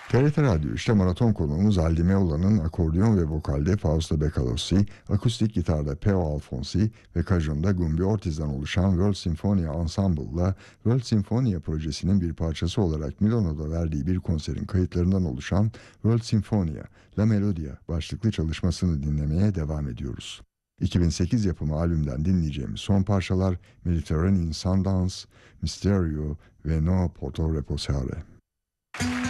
TRT Radyo işte maraton konuğumuz Aldi Meola'nın akordeon ve vokalde Fausto Becalossi, akustik gitarda Peo Alfonsi ve kajunda Gumbi Ortiz'den oluşan World Sinfonia Ensemble'la World Sinfonia projesinin bir parçası olarak Milano'da verdiği bir konserin kayıtlarından oluşan World Sinfonia, La Melodia başlıklı çalışmasını dinlemeye devam ediyoruz. 2008 yapımı albümden dinleyeceğimiz son parçalar Mediterranean Sundance, Mysterio ve No Porto Reposare.